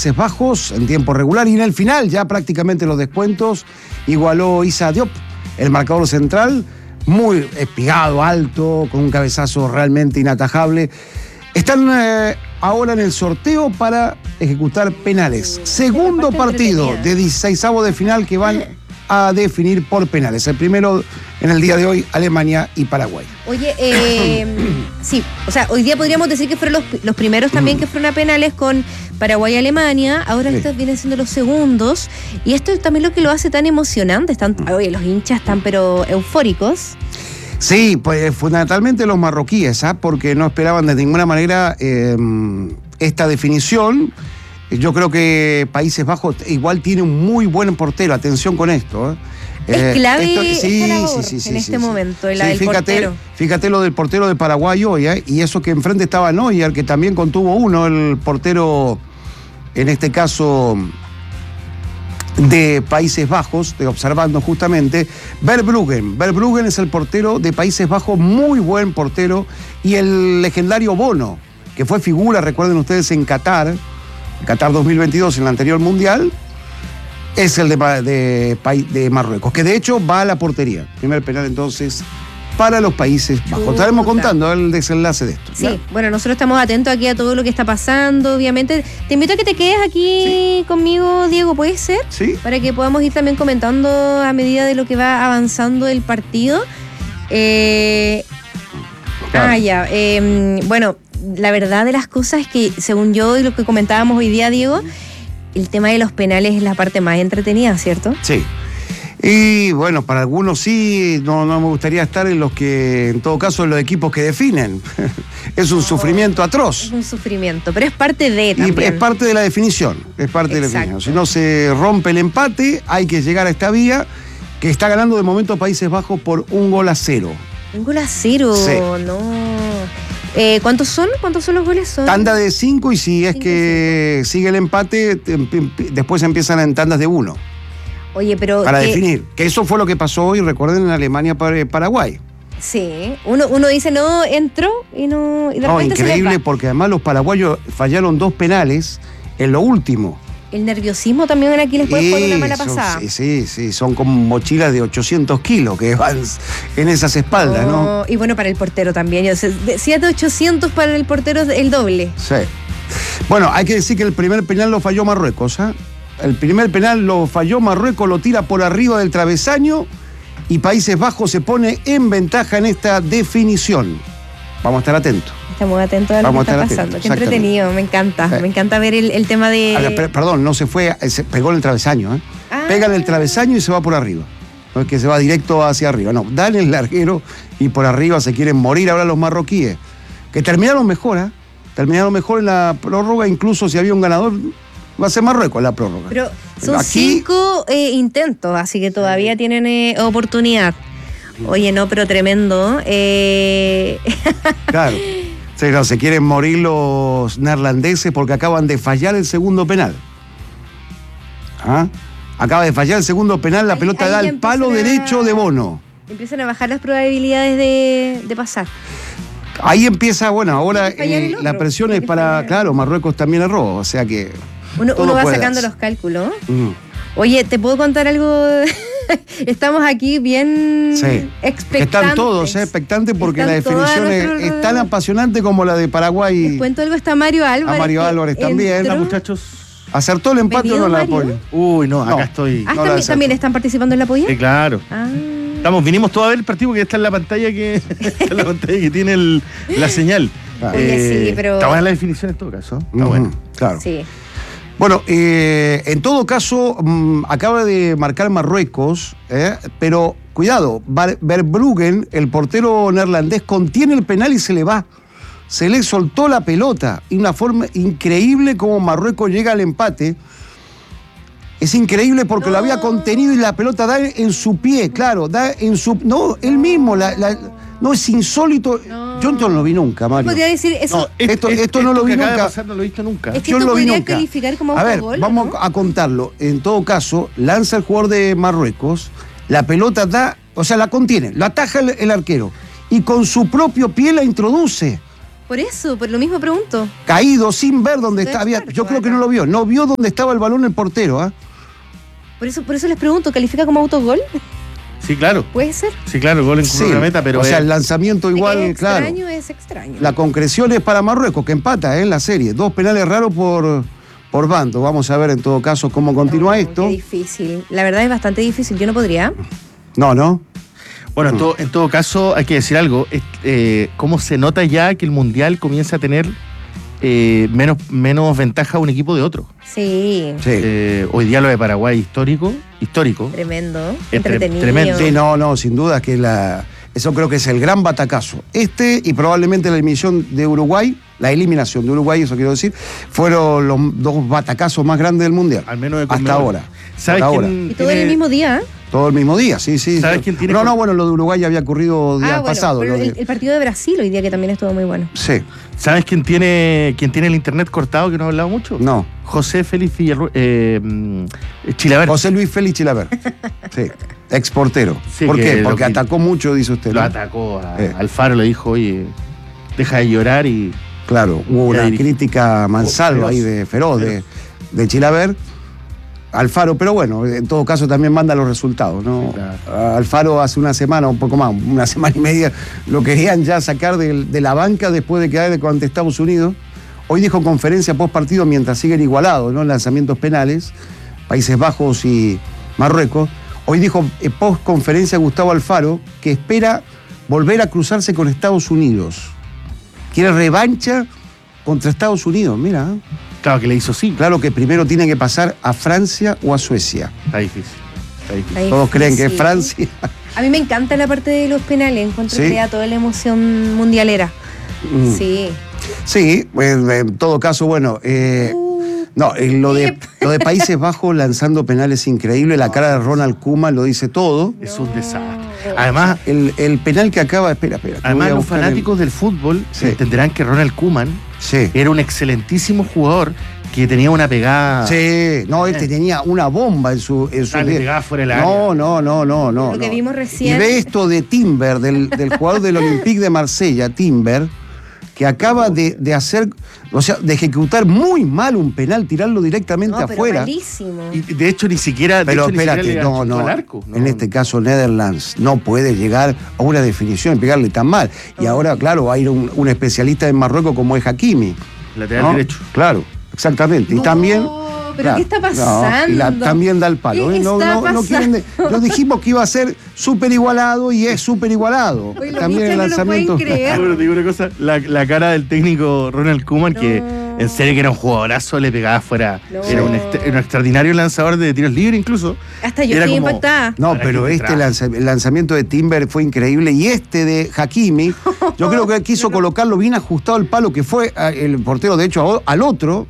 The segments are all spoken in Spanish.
Países Bajos en tiempo regular y en el final, ya prácticamente los descuentos, igualó Issa Diop, el marcador central, muy espigado, alto, con un cabezazo realmente inatajable. Están ahora en el sorteo para ejecutar penales. Segundo partido de 16avos de final que van a definir por penales. El primero en el día de hoy, Alemania y Paraguay. Oye, sí, o sea, hoy día podríamos decir que fueron los primeros también que fueron a penales con Paraguay y Alemania. Ahora Sí. estos vienen siendo los segundos. Y esto es también lo que lo hace tan emocionante. Oye, los hinchas están pero eufóricos. Sí, pues fundamentalmente los marroquíes, porque no esperaban de ninguna manera esta definición. Yo creo que Países Bajos igual tiene un muy buen portero, atención con esto. Es clave esta labor en este momento, la del portero. Fíjate lo del portero de Paraguay hoy, y eso que enfrente estaba Neuer, que también contuvo uno, el portero, en este caso de Países Bajos, observando justamente, Verbruggen. Verbruggen es el portero de Países Bajos, muy buen portero, y el legendario Bono, que fue figura, recuerden ustedes, en Qatar 2022, en el anterior Mundial, es el de Marruecos, que de hecho va a la portería. Primer penal entonces para los Países Bajos. Estaremos contando el desenlace de esto. Sí, ¿ya? bueno, nosotros estamos atentos aquí a todo lo que está pasando, obviamente. Te invito a que te quedes aquí conmigo, Diego, ¿puede ser? Sí. Para que podamos ir también comentando a medida de lo que va avanzando el partido. Claro. Bueno, la verdad de las cosas es que, según yo y lo que comentábamos hoy día, Diego, el tema de los penales es la parte más entretenida, ¿cierto? Sí. Y bueno, para algunos sí, no me gustaría estar en los que, en todo caso, en los equipos que definen. Es un sufrimiento atroz. Es un sufrimiento, pero es parte de también. Y es parte de la definición. Es parte de la definición. Si no se rompe el empate, hay que llegar a esta vía que está ganando de momento Países Bajos por 1-0. 1-0, Sí. no. ¿Cuántos son? ¿Cuántos son los goles? Tanda de 5 y si es 5 que sigue el empate, después empiezan en tandas de 1. Oye, pero Para definir. Que eso fue lo que pasó hoy, recuerden, en Alemania-Paraguay. Sí, uno dice no, entró y no. Y de No, repente se les increíble, va. porque además los paraguayos fallaron 2 penales en lo último. El nerviosismo también aquí les puede jugar una mala pasada. Sí, son como mochilas de 800 kilos que van en esas espaldas, ¿no? Y bueno, para el portero también. Decía de 800 para el portero el doble. Sí. Bueno, hay que decir que el primer penal lo falló Marruecos, El primer penal lo falló Marruecos, lo tira por arriba del travesaño y Países Bajos se pone en ventaja en esta definición. Vamos a estar atentos. Estamos atentos a lo que está pasando. Qué entretenido, me encanta. Me encanta ver el tema de... Perdón, no se fue, se pegó en el travesaño, Pega en el travesaño y se va por arriba. No es que se va directo hacia arriba, no. Dan el larguero y por arriba se quieren morir ahora los marroquíes. Que terminaron mejor, Terminaron mejor en la prórroga, incluso si había un ganador, va a ser Marruecos en la prórroga. Pero son 5 intentos, así que todavía tienen oportunidad. Oye, no, pero tremendo. Claro. Sí, no, se quieren morir los neerlandeses porque acaban de fallar el segundo penal. Acaba de fallar el segundo penal, la pelota da al palo derecho de Bono. Empiezan a bajar las probabilidades de pasar. Ahí empieza, bueno, ahora la presión es para, claro, Marruecos también erró, o sea que... Uno va sacando los cálculos. Oye, ¿te puedo contar algo? Estamos aquí bien expectantes. Están todos expectantes porque la definición es tan apasionante como la de Paraguay. Les cuento algo, está Mario Álvarez. A Mario Álvarez también. Hola, muchachos. ¿Acertó el empate o no la apoyo? Uy, no, acá estoy. ¿También están participando en la apoyo? Sí, claro. Vinimos todos a ver el partido porque está en la pantalla que tiene la señal. Oye, sí, pero... Está buena la definición en todo caso. Está bueno. Claro. Sí. Bueno, en todo caso, acaba de marcar Marruecos, pero cuidado, Verbruggen, el portero neerlandés, contiene el penal y se le va. Se le soltó la pelota. Y una forma increíble como Marruecos llega al empate. Es increíble porque lo había contenido y la pelota da en su pie, claro, da en su... No, él mismo, no, es insólito. No. Yo no lo vi nunca, Mario. Podría decir eso. Esto no lo vi nunca. No lo he visto nunca. Es que yo esto no lo vi podría nunca. calificar como a ver, autogol, vamos ¿no? a contarlo. En todo caso, lanza el jugador de Marruecos, la pelota da, o sea, la contiene, la ataja el arquero y con su propio pie la introduce. Por eso, por lo mismo pregunto. Caído sin ver dónde Soy está. experto, Yo creo que acá. no lo vio. No vio dónde estaba el balón el portero. ¿Ah? Por eso les pregunto, ¿califica como autogol? Sí, claro. ¿Puede ser? Sí, claro, gol en Sí. la meta, pero o sea, el lanzamiento igual, Es claro. extraño, es extraño. La concreción es para Marruecos, que empata en la serie. 2 penales raros por bando. Vamos a ver en todo caso cómo continúa No, esto. Qué difícil. La verdad es bastante difícil. Yo no podría. No. bueno, en todo caso, hay que decir algo. ¿Cómo se nota ya que el Mundial comienza a tener menos ventaja a un equipo de otro? Sí. Sí. Hoy día lo de Paraguay histórico. Tremendo. Es Entretenido. tremendo. Sí, no, sin duda que eso creo que es el gran batacazo. Y probablemente la eliminación de Uruguay, eso quiero decir, fueron los 2 batacazos más grandes del Mundial. Al menos de hasta Conmebol. ahora. ¿Sabes Hasta quién ahora. Y todo en el mismo día. Todo el mismo día, sí. ¿Sabes quién tiene No, bueno, lo de Uruguay ya había ocurrido días Bueno, pasados. pero lo de- el partido de Brasil hoy día que también estuvo muy bueno. Sí, ¿Sabes quién tiene el internet cortado que no ha hablado mucho? no. José Félix Chilaver. José Luis Félix Chilaver. Sí, exportero. Sí, ¿Por que qué? lo Porque que- atacó mucho, dice usted. Lo ¿no? atacó a Eh. Alfaro, le dijo, oye, deja de llorar y... Claro, hubo Ya una dirige. crítica mansalva Feroz. ahí de feroz de Chilaver. Alfaro, pero bueno, en todo caso también manda los resultados, ¿no? Claro. Alfaro hace una semana, un poco más, una semana y media, lo querían ya sacar de la banca después de quedar ante Estados Unidos. Hoy dijo en conferencia post partido, mientras siguen igualados, ¿no? En lanzamientos penales, Países Bajos y Marruecos. Hoy dijo post conferencia Gustavo Alfaro que espera volver a cruzarse con Estados Unidos. Quiere revancha contra Estados Unidos, mira. Claro que le hizo sí. Claro que primero tiene que pasar a Francia o a Suecia. Está difícil. Está difícil. Está Todos creen que es difícil. Francia. A mí me encanta la parte de los penales. Encuentro ¿Sí? que da toda la emoción mundialera. Mm. Sí. Sí, en todo caso, bueno. Lo de Países Bajos lanzando penales increíble. La cara de Ronald Koeman lo dice todo. Es un desastre. Además, El penal que acaba. Espera. que voy además a los buscar fanáticos del fútbol Sí. entenderán que Ronald Koeman Sí. era un excelentísimo jugador que tenía una pegada. Sí, no, él tenía una bomba en su. Le pegaba fuera del área. No. Lo que vimos recién. Y ve esto de Timber, del jugador del Olympique de Marsella, Timber, que acaba de hacer, o sea, de ejecutar muy mal un penal, tirarlo directamente No, pero afuera. malísimo. Y de hecho ni siquiera. Pero espérate, le no. chutó al arco. No. En este caso, Netherlands no puede llegar a una definición y pegarle tan mal. Y No. ahora, claro, va a ir un especialista en Marruecos como es Hakimi. Lateral ¿no? derecho. Claro, exactamente. Y No, también. pero ¿qué está pasando? También da el palo. ¿Qué está pasando? Nos dijimos que iba a ser súper igualado y es súper igualado. Oye, los También el hinchas no lo pueden lanzamiento. creer. Bueno, te digo una cosa, la cara del técnico Ronald Koeman, que No. en serio que era un jugadorazo, le pegaba fuera. No. Era un extraordinario lanzador de tiros libres incluso. Hasta yo Era estoy como- impactada. No, Para pero que el lanzamiento de Timber fue increíble y este de Hakimi, yo creo que quiso colocarlo bien ajustado al palo, que fue el portero, de hecho, al otro,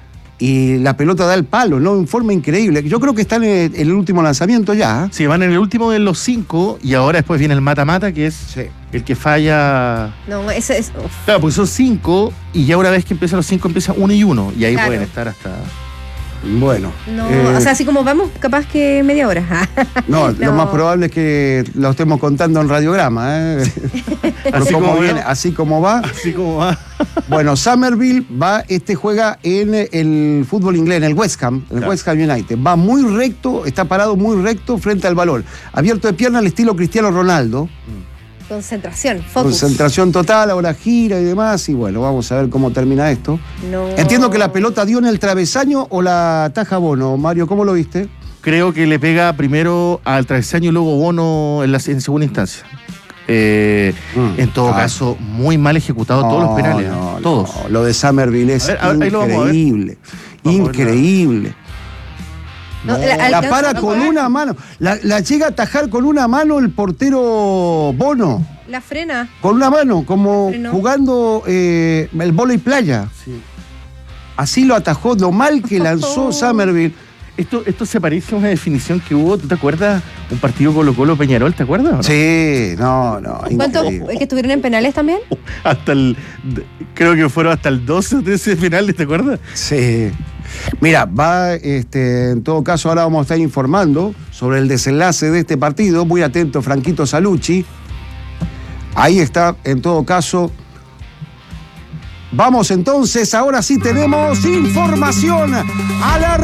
y la pelota da el palo, ¿no? En forma increíble. Yo creo que está en el último lanzamiento ya. Sí, van en el último de los 5 y ahora después viene el mata-mata, que es Sí. el que falla. No, ese es. uf. Claro, pues son 5 y ya una vez que empiezan los 5 empieza 1 y 1 y ahí Claro. pueden estar hasta. Bueno. No, eh, o sea, así como vamos, capaz que media hora. no, lo no. más probable es que lo estemos contando en radiograma, ¿eh? Pero Así como como viene, va. así como va. Así como va. Bueno, Somerville juega en el fútbol inglés, en el West Ham, en el Claro. West Ham United. Va muy recto, está parado muy recto frente al balón. Abierto de pierna al estilo Cristiano Ronaldo. Concentración, focus. Concentración total, ahora gira y demás. Y bueno, vamos a ver cómo termina esto. No. Entiendo que la pelota dio en el travesaño o la ataja Bono. Mario, ¿cómo lo viste? Creo que le pega primero al travesaño y luego Bono en segunda instancia. En todo caso, muy mal ejecutado todos los penales. No, todos. no, lo de Somerville es A ver, ahí lo vamos a ver. increíble. Vamos a ver Increíble. No, La alcanza para a con tocar. una mano. La llega a atajar con una mano el portero Bono. La frena. Con una mano, como Frenó. jugando el vóley playa. Sí. Así lo atajó, lo mal que lanzó Somerville. Esto se parece a una definición que hubo, ¿tú te acuerdas? Un partido Colo-Colo Peñarol, ¿te acuerdas? o no? Sí, no. ¿Cuántos increíble. que estuvieron en penales también? Creo que fueron hasta el 12 de ese final, ¿te acuerdas? Sí. Mira, en todo caso, ahora vamos a estar informando sobre el desenlace de este partido. Muy atento, Franquito Salucci. Ahí está, en todo caso, Vamos entonces, ahora sí tenemos información a la